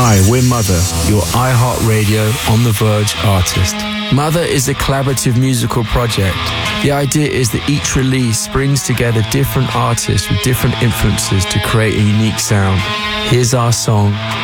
Hi, we're Mother, your iHeartRadio On The Verge artist. Mother is a collaborative musical project. The idea is that each release brings together different artists with different influences to create a unique sound. Here's our song,